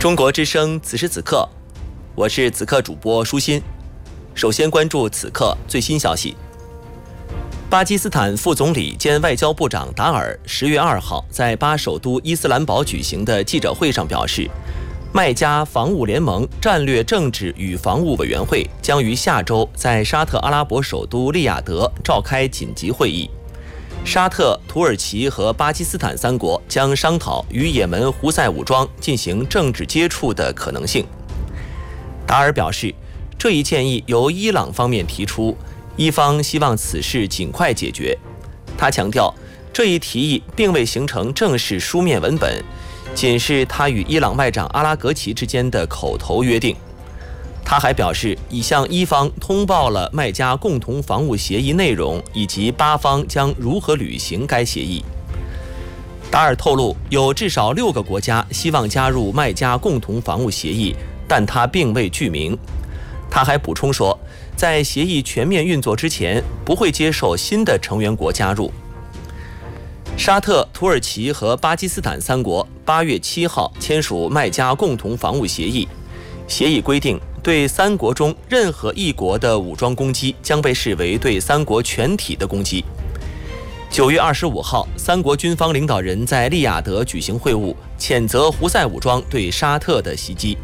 中国之声此时此刻，我是此刻主播舒心。首先关注此刻最新消息。巴基斯坦副总理兼外交部长达尔10月2号在巴首都伊斯兰堡举行的记者会上表示，麦加防务联盟战略政治与防务委员会将于下周在沙特阿拉伯首都利雅得召开紧急会议。沙特、土耳其和巴基斯坦3国将商讨与也门胡塞武装进行政治接触的可能性。达尔表示，这一建议由伊朗方面提出，伊方希望此事尽快解决。他强调，这一提议并未形成正式书面文本，仅是他与伊朗外长阿拉格齐之间的口头约定。他还表示，已向伊方通报了麦加共同防务协议内容，以及巴方将如何履行该协议。达尔透露，有至少6个国家希望加入麦加共同防务协议，但他并未具名。他还补充说，在协议全面运作之前，不会接受新的成员国加入。沙特、土耳其和巴基斯坦3国8月7号签署麦加共同防务协议。协议规定，对3国中任何一国的武装攻击将被视为对3国全体的攻击。9月25号，3国军方领导人在利雅得举行会晤，谴责胡塞武装对沙特的袭击。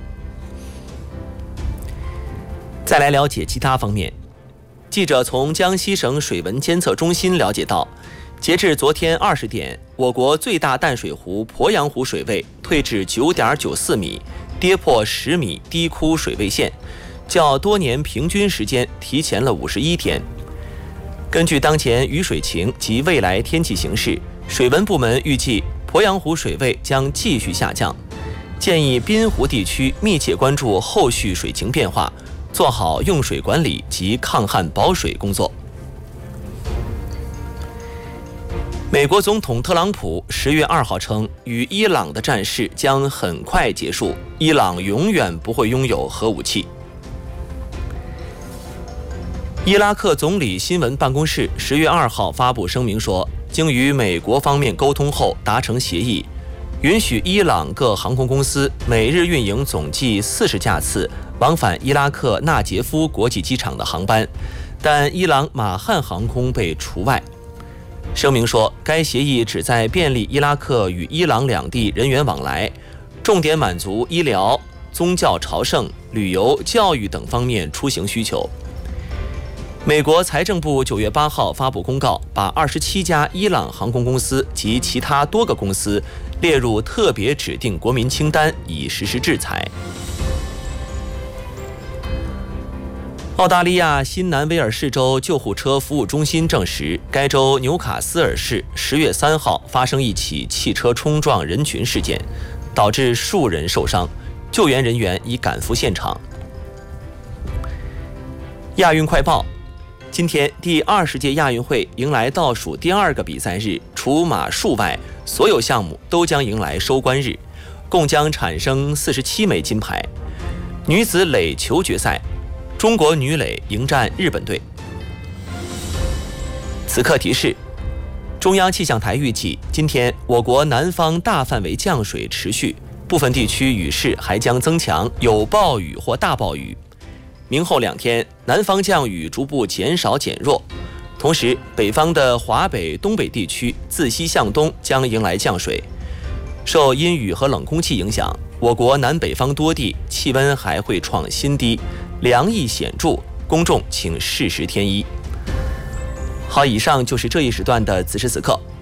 再来了解其他方面。记者从江西省水文监测中心了解到，截至昨天20点，我国最大淡水湖鄱阳湖水位退至9.94米，跌破10米低枯水位线，较多年平均时间提前了51天。根据当前雨水情及未来天气形势，水文部门预计鄱阳湖水位将继续下降，建议滨湖地区密切关注后续水情变化，做好用水管理及抗旱保水工作。美国总统特朗普10月2号称，与伊朗的战事将很快结束，伊朗永远不会拥有核武器。伊拉克总理新闻办公室10月2号发布声明说，经与美国方面沟通后达成协议，允许伊朗各航空公司每日运营总计40架次往返伊拉克纳杰夫国际机场的航班，但伊朗马汉航空被除外。声明说，该协议旨在便利伊拉克与伊朗两地人员往来，重点满足医疗、宗教朝圣、旅游、教育等方面出行需求。美国财政部9月8号发布公告，把27家伊朗航空公司及其他多个公司列入特别指定国民清单，以实施制裁。澳大利亚新南威尔士州救护车服务中心证实，该州纽卡斯尔市10月3号发生一起汽车冲撞人群事件，导致数人受伤，救援人员已赶赴现场。亚运快报，今天第20届亚运会迎来倒数第2个比赛日，除马术外，所有项目都将迎来收官日，共将产生47枚金牌。女子垒球决赛，中国女垒迎战日本队。此刻提示，中央气象台预计，今天我国南方大范围降水持续，部分地区雨势还将增强，有暴雨或大暴雨。明后2天，南方降雨逐步减少减弱，同时北方的华北、东北地区自西向东将迎来降水。受阴雨和冷空气影响，我国南北方多地气温还会创新低，凉意显著，公众请适时添衣。好，以上就是这一时段的此时此刻，